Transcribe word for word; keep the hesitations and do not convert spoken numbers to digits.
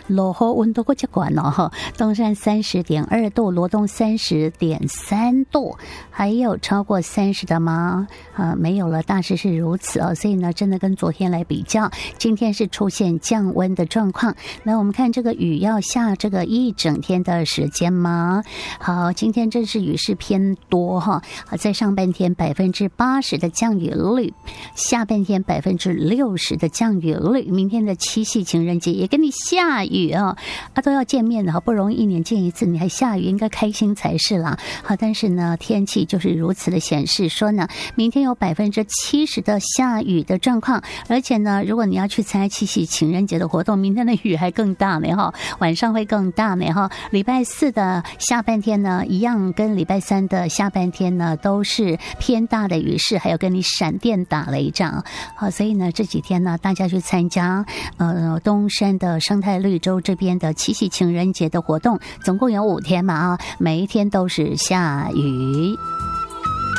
落后温度够极高哦哈，东山三十点二度，罗东三十点三度，还有超过三十的吗？啊，没有了，大致是如此哦。所以呢，真的跟昨天来比较，今天是出现降温的状况。那我们看这个雨要下这个一整天的时间吗？好，今天这是雨势偏多哈，在上半天百分之八十的降雨率，下半天百分之六十的降雨率。明天的七夕情人节也跟你下雨啊，啊都要见面的，好不容易一年见一次，你还下雨，应该开心才是啦。好，但是呢，天气就是如此的显示说呢，明天有百分之七十的下雨的状况，而且呢，如果你要去参加七夕情人节的活动，明天的雨还更大呢哈，晚上会更大呢哈。礼拜四的下半天呢，一样跟礼拜三的下半天呢都是偏大的雨势，还有跟你闪电打雷仗。好，所以呢这几天呢，大家去参加呃东山的生态绿洲这边的七夕情人节的活动，总共有五天嘛啊，每一天都是下雨。